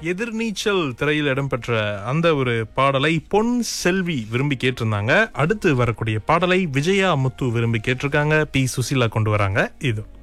எதிர்நீச்சல் திரையில் இடம்பெற்ற அந்த ஒரு பாடலை பொன் செல்வி விரும்பி கேட்டிருந்தாங்க. அடுத்து வரக்கூடிய பாடலை விஜயா முத்து விரும்பி கேட்டிருக்காங்க. பி சுசீலா கொண்டு வராங்க. இது